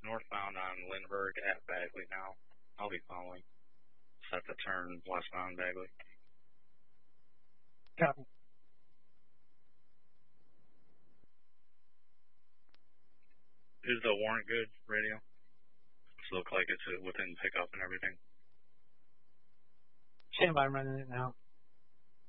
northbound on Lindbergh at Bagley now. I'll be following. Set to turn westbound Bagley. Copy. Is the warrant good, radio? Does it look like it's within pickup and everything? Stand by, I'm running it now.